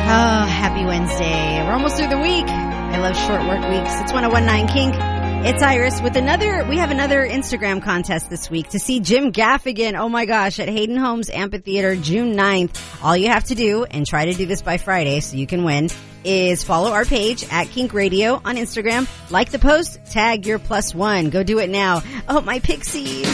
Oh, happy Wednesday. We're almost through the week. I love short work weeks. It's 101.9 Kink. It's Iris with we have another Instagram contest this week to see Jim Gaffigan. Oh my gosh, at Hayden Homes Amphitheater, June 9th. All you have to do, and try to do this by Friday so you can win, is follow our page at Kink Radio on Instagram. Like the post, tag your +1. Go do it now. Oh, my pixies.